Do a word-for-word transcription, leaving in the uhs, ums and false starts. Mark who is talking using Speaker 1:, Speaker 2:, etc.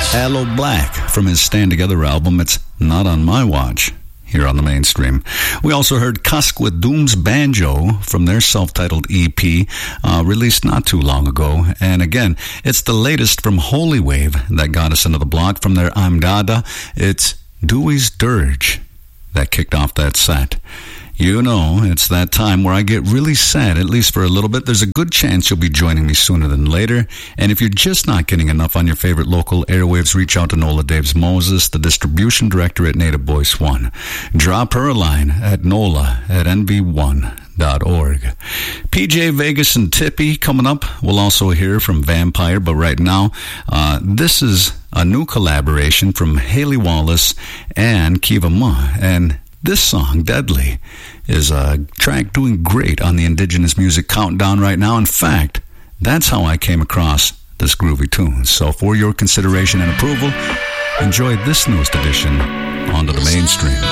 Speaker 1: Aloe Blacc from his Stand Together album, It's Not On My Watch, here on the Mainstream. We also heard Cusk with Doom's Banjo from their self-titled E P, uh, released not too long ago. And again, it's the latest from Holy Wave that got us into the block from their I'm Dada. It's Dewey's Dirge that kicked off that set. You know, it's that time where I get really sad, at least for a little bit. There's a good chance you'll be joining me sooner than later. And if you're just not getting enough on your favorite local airwaves, reach out to Nola Daves Moses, the distribution director at Native Voice One. Drop her a line at nola at n v one dot org. P J Vegas and Tippy coming up. We'll also hear from Vampire, but right now, uh, this is a new collaboration from Haley Wallace and Kiva Ma. And this song, Deadly, is a track doing great on the Indigenous Music Countdown right now. In fact, that's how I came across this groovy tune. So for your consideration and approval, enjoy this newest edition onto the Mainstream.